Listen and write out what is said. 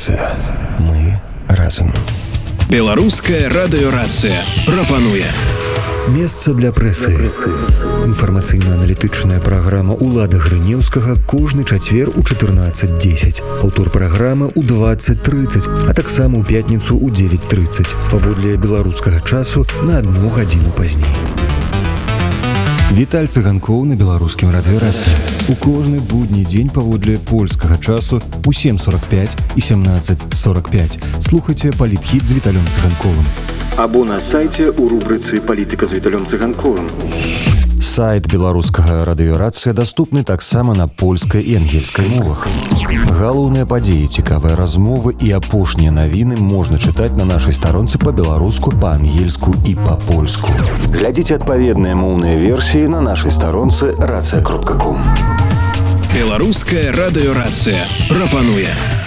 радыёрацыя. Мы разам. Беларуская радыёрацыя прапануе месца для прэсы. Інфармацыйна-аналітычная праграма Улада Грынеўскага кожны чацвер у 14:10. Паўтор праграмы ў 20:30, а таксама ў пятніцу ў 9:30. Паводле беларускага часу на 1 гадзіну пазней. Віталь Цыганкоў на беларускім радыёрацыі. У кожны будні дзень паводле польскага часу у 7:45 і 17:45. Слухайце палітхіт з Віталем Цыганковым. Або на сайце ў рубрыцы «Палітыка з Віталем Цыганковым». Сайт беларускага радыёрацыя даступны таксама на польскай і ангельскай мовах. Галоўныя падзеі, цікавыя размовы і апошнія навіны можна чытаць на нашай старонцы па-беларуску, па-ангельску і па-польску. Глядзіце адпаведныя моўныя версіі на нашай старонцы racja.com. Беларуская радыёрацыя прапануе